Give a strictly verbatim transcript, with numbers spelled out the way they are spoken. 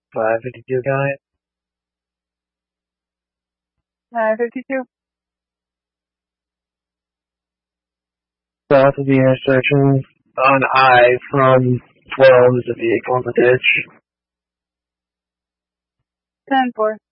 five fifty-two guy. five fifty-two. South of the intersection on I from twelve is a vehicle in the ditch. ten four.